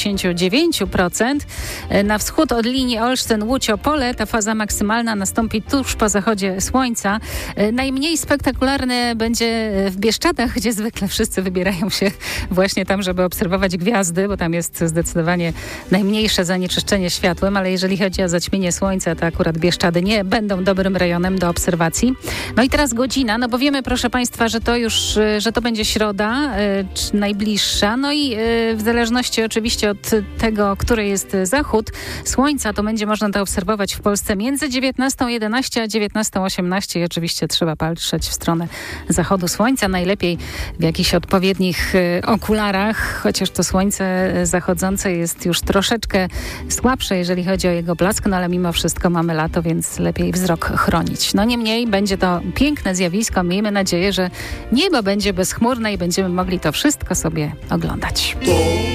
69%. Na wschód od linii Olsztyn-Łódź Opole ta faza maksymalna nastąpi tuż po zachodzie słońca. Najmniej spektakularne będzie w Bieszczadach, gdzie zwykle wszyscy wybierają się właśnie tam, żeby obserwować gwiazdy, bo tam jest zdecydowanie najmniejsze zanieczyszczenie światłem, ale jeżeli chodzi o zaćmienie słońca, to akurat Bieszczady nie będą dobrym rejonem do obserwacji. No i teraz godzina, no bo wiemy, proszę Państwa, że to będzie środa, najbliższa, no i w zależności oczywiście od tego, który jest zachód słońca, to będzie można to obserwować w Polsce między 19:11 a 19:18 i oczywiście trzeba patrzeć w stronę zachodu słońca, najlepiej w jakichś odpowiednich okularach, chociaż to słońce zachodzące jest już troszeczkę słabsze, jeżeli chodzi o jego blask, no ale mimo wszystko mamy lato, więc lepiej wzrok chronić. No niemniej będzie to piękne zjawisko, miejmy nadzieję, że niebo będzie bezchmurne i będziemy mogli to wszystko sobie oglądać.